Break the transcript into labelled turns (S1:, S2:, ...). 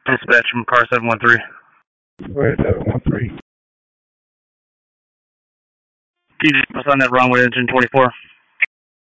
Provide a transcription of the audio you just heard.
S1: Dispatch from car 713.
S2: Go ahead, 713.
S1: Can you just on that runway engine 24?